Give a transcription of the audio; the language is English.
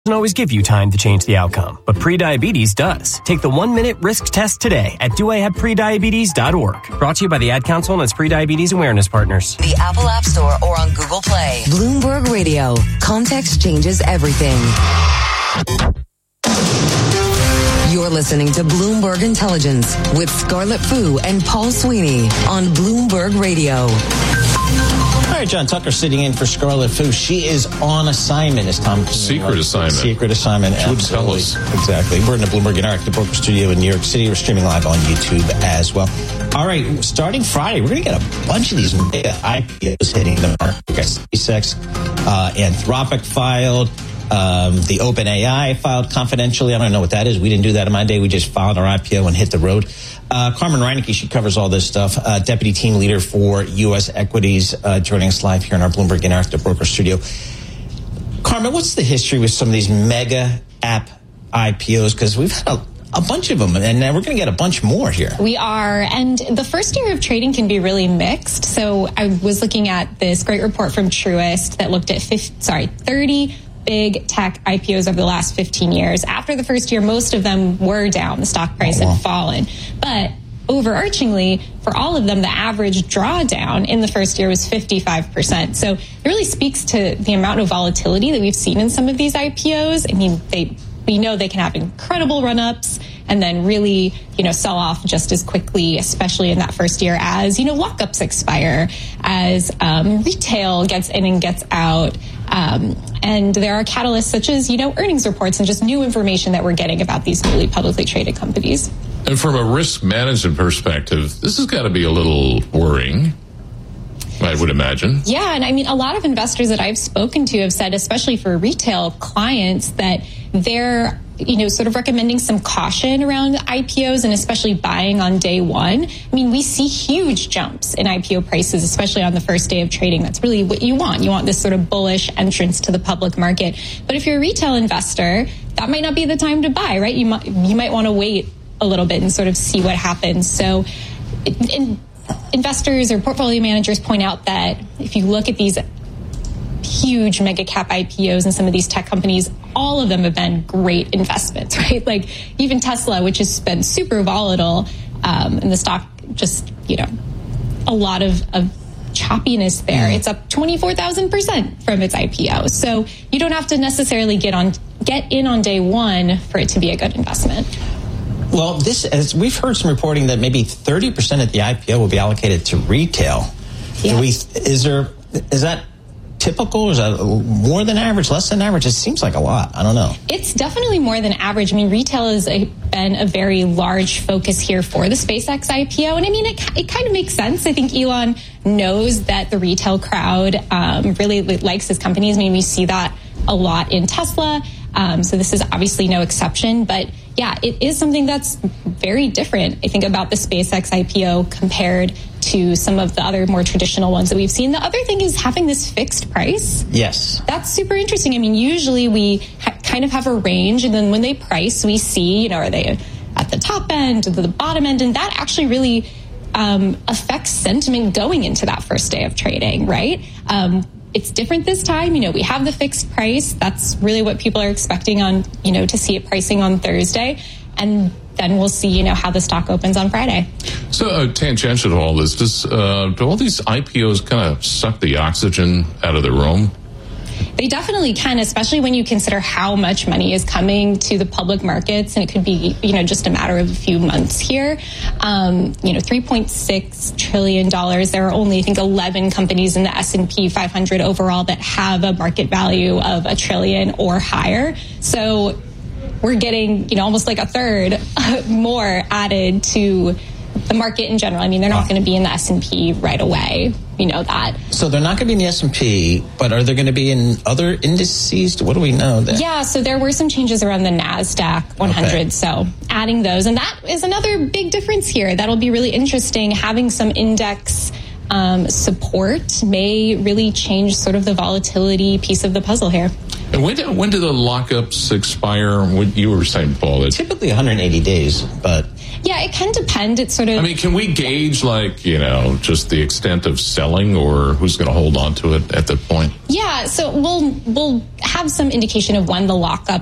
Doesn't always give you time to change the outcome, but prediabetes does. Take the 1-minute risk test today at doihaveprediabetes.org. Brought to you by the Ad Council and its Prediabetes Awareness Partners. The Apple App Store or on Google Play. Bloomberg Radio. Context changes everything. You're listening to Bloomberg Intelligence with Scarlett Fu and Paul Sweeney on Bloomberg Radio. All right, John Tucker sitting in for Scarlett Fu. She is on assignment, as Tom. Secret assignment. Secret assignment. She wouldn't tell us. Exactly. We're in the Bloomberg Interactive Broker Studio in New York City. We're streaming live on YouTube as well. All right, starting Friday, we're going to get a bunch of these IPOs hitting the market. We got SpaceX, Anthropic filed. The OpenAI filed confidentially. I don't know what that is. We didn't do that in my day. We just filed our IPO and hit the road. Carmen Reineke, she covers all this stuff. Deputy team leader for U.S. equities, joining us live here in our Bloomberg Interactive Broker Studio. Carmen, what's the history with some of these mega app IPOs? Because we've had a bunch of them, and we're going to get a bunch more here. We are, and the first year of trading can be really mixed. So I was looking at this great report from Truist that looked at 30 big tech IPOs over the last 15 years. After the first year, most of them were down. The stock price had fallen. But overarchingly, for all of them, the average drawdown in the first year was 55%. So it really speaks to the amount of volatility that we've seen in some of these IPOs. I mean, we know they can have incredible run-ups and then really, sell off just as quickly, especially in that first year as, lockups expire, as retail gets in and gets out. And there are catalysts such as, earnings reports and just new information that we're getting about these newly publicly traded companies. And from a risk management perspective, this has got to be a little worrying, I would imagine. Yeah, and I mean, a lot of investors that I've spoken to have said, especially for retail clients, that they're, sort of recommending some caution around IPOs and especially buying on day one. I mean, we see huge jumps in IPO prices, especially on the first day of trading. That's really what you want. You want this sort of bullish entrance to the public market. But if you're a retail investor, that might not be the time to buy, right? You might want to wait a little bit and sort of see what happens. So investors or portfolio managers point out that if you look at these huge mega cap IPOs and some of these tech companies, all of them have been great investments, right? Like even Tesla, which has been super volatile, and the stock just, a lot of choppiness there. It's up 24,000% from its IPO. So you don't have to necessarily get in on day one for it to be a good investment. Well, as we've heard some reporting that maybe 30% of the IPO will be allocated to retail. Yeah. Is that typical? Is that more than average, less than average? It seems like a lot. I don't know. It's definitely more than average. I mean, retail has been a very large focus here for the SpaceX IPO. And I mean, it kind of makes sense. I think Elon knows that the retail crowd really likes his companies. I mean, we see that a lot in Tesla. So this is obviously no exception. But yeah, it is something that's very different, I think, about the SpaceX IPO compared to some of the other more traditional ones that we've seen. The other thing is having this fixed price. Yes. That's super interesting. I mean, usually we kind of have a range, and then when they price, we see, are they at the top end or the bottom end? And that actually really affects sentiment going into that first day of trading, right? It's different this time. We have the fixed price. That's really what people are expecting on, to see it pricing on Thursday. And then we'll see, how the stock opens on Friday. So tangential to all this, do all these IPOs kind of suck the oxygen out of the room? They definitely can, especially when you consider how much money is coming to the public markets, and it could be, just a matter of a few months here. $3.6 trillion. There are only, I think, 11 companies in the S&P 500 overall that have a market value of $1 trillion or higher. So we're getting, almost like a third more added to the market in general. I mean, they're not going to be in the S&P right away. We know that. So they're not going to be in the S&P, but are they going to be in other indices? What do we know there? Yeah, so there were some changes around the NASDAQ 100. Okay. So adding those, and that is another big difference here. That'll be really interesting. Having some index support may really change sort of the volatility piece of the puzzle here. And when do the lockups expire? What you were saying, Paul? Typically 180 days, but... Yeah, it can depend. It's sort of... I mean, can we gauge, just the extent of selling or who's going to hold on to it at that point? Yeah, so we'll have some indication of when the lockup